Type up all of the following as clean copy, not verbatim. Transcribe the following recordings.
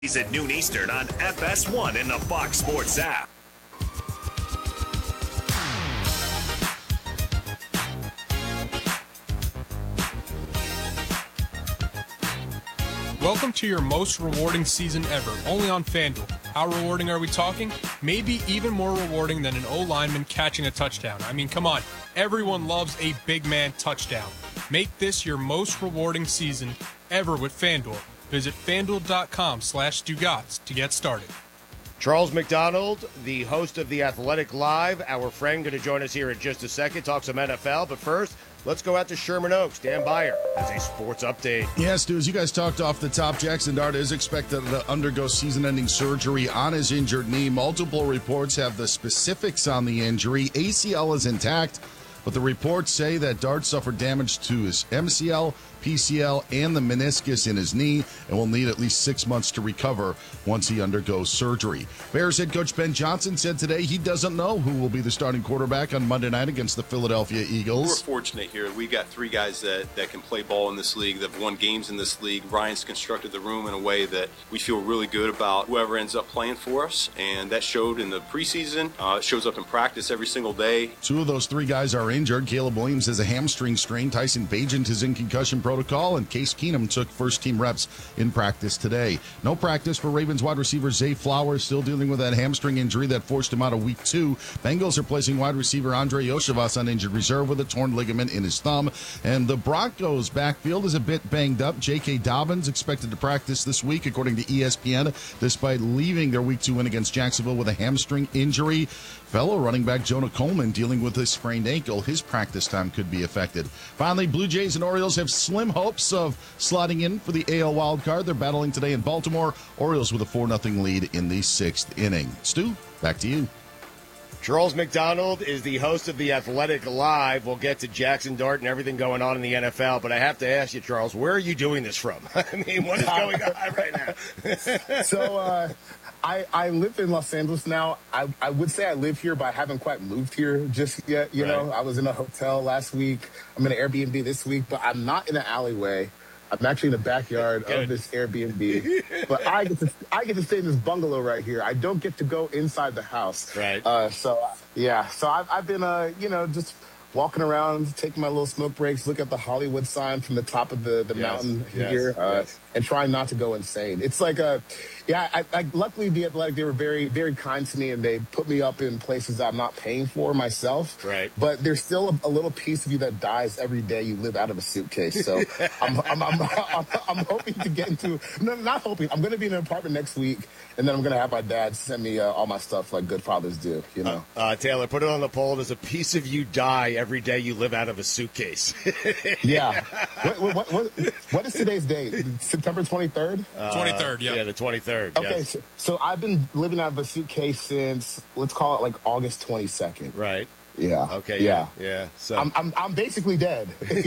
He's at noon Eastern on FS1 and the Fox Sports app. Welcome to your most rewarding season ever, only on FanDuel. How rewarding are we talking? Maybe even more rewarding than an O-lineman catching a touchdown. I mean, come on. Everyone loves a big man touchdown. Make this your most rewarding season ever with FanDuel. Visit FanDuel.com/Stugotz to get started. Charles McDonald, the host of The Athletic Live, our friend, going to join us here in just a second, talk some NFL. But first, let's go out to Sherman Oaks. Dan Beyer has a sports update. Yes, Stu, as you guys talked off the top, Jackson Dart is expected to undergo season-ending surgery on his injured knee. Multiple reports have the specifics on the injury. ACL is intact, but the reports say that Dart suffered damage to his MCL, PCL, and the meniscus in his knee and will need at least 6 months to recover once he undergoes surgery. Bears head coach Ben Johnson said today he doesn't know who will be the starting quarterback on Monday night against the Philadelphia Eagles. We're fortunate here. We got three guys that can play ball in this league, that have won games in this league. Ryan's constructed the room in a way that we feel really good about whoever ends up playing for us, and that showed in the preseason. It shows up in practice every single day. Two of those three guys are injured. Caleb Williams has a hamstring strain. Tyson Bagent is in concussion protocol, and Case Keenum took first-team reps in practice today. No practice for Ravens wide receiver Zay Flowers, still dealing with that hamstring injury that forced him out of Week 2. Bengals are placing wide receiver Andre Yoshevas on injured reserve with a torn ligament in his thumb. And the Broncos' backfield is a bit banged up. J.K. Dobbins expected to practice this week, according to ESPN, despite leaving their Week 2 win against Jacksonville with a hamstring injury. Fellow running back Jonah Coleman dealing with a sprained ankle. His practice time could be affected. Finally, Blue Jays and Orioles have slim hopes of slotting in for the AL wildcard. They're battling today in Baltimore. Orioles with a 4-0 lead in the 6th inning. Stu, back to you. Charles McDonald is the host of The Athletic Live. We'll get to Jackson Dart and everything going on in the NFL, but I have to ask you, Charles, where are you doing this from? I mean, what is going on right now? So, I live in Los Angeles now. I would say I live here, but I haven't quite moved here just yet. You know, I was in a hotel last week. I'm in an Airbnb this week, but I'm not in an alleyway. I'm actually in the backyard of this Airbnb, but I get to stay in this bungalow right here. I don't get to go inside the house. Right. So I've been just walking around, taking my little smoke breaks, look at the Hollywood sign from the top of the mountain here, and trying not to go insane. It's like luckily the Athletic, they were very, very kind to me, and they put me up in places I'm not paying for myself. Right. But there's still a little piece of you that dies every day you live out of a suitcase. So I'm hoping to get into, not hoping, I'm going to be in an apartment next week, and then I'm going to have my dad send me all my stuff like good fathers do, you know. Taylor, put it on the poll. Does a piece of you die every day you live out of a suitcase? Yeah. What is today's date? September 23rd? 23rd, yeah. Yeah, the 23rd. Okay, yes. so I've been living out of a suitcase since, let's call it like August 22nd. Right. Yeah. Okay. Yeah. So I'm basically dead.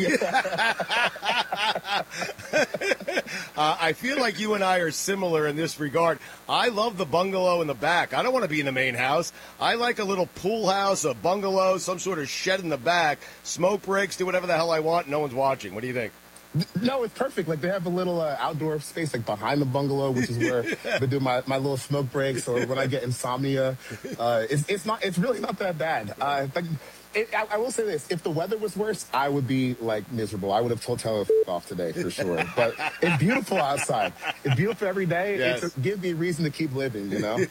I feel like you and I are similar in this regard. I love the bungalow in the back. I don't want to be in the main house. I like a little pool house, a bungalow, some sort of shed in the back, smoke breaks, do whatever the hell I want. No one's watching. What do you think? No, it's perfect. Like, they have a little outdoor space like behind the bungalow, which is where I do my little smoke breaks, or when I get insomnia. It's really not that bad. I will say this: if the weather was worse, I would be like miserable. I would have told Taylor off today for sure. But it's beautiful outside. It's beautiful every day. Yes. It gives me a reason to keep living. You know.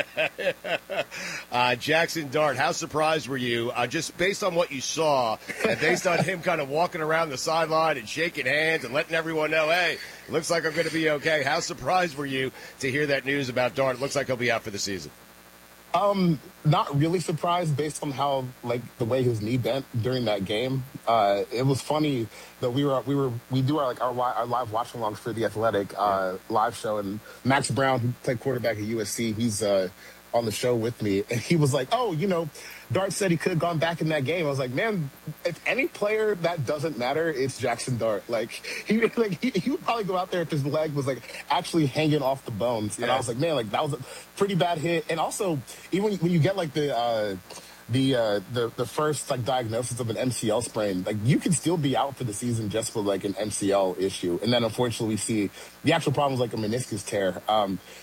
Jackson Dart, how surprised were you, just based on what you saw, and based on him kind of walking around the sideline and shaking hands and letting everyone know, hey, it looks like I'm going to be okay. How surprised were you to hear that news about Dart? It looks like he'll be out for the season. Not really surprised based on how, like, the way his knee bent during that game. It was funny that we do our live watch alongs for the Athletic live show, and Max Brown, who played quarterback at USC, he's on the show with me, and he was like, "Oh, you know, Dart said he could have gone back in that game." I was like, "Man, if any player that doesn't matter, it's Jackson Dart. Like he would probably go out there if his leg was like actually hanging off the bones." Yeah. And I was like, "Man, like that was a pretty bad hit." And also, even when you get like the the first like diagnosis of an MCL sprain, like you could still be out for the season just for like an MCL issue, and then unfortunately we see the actual problem is like a meniscus tear.